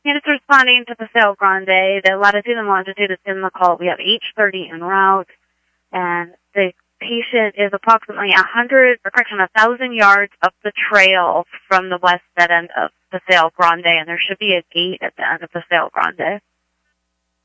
And it's responding to Paseo Grande. The latitude and longitude is in the call. We have H30 en route, and the patient is approximately 1,000 yards up the trail from the west dead end of Paseo Grande, and there should be a gate at the end of Paseo Grande.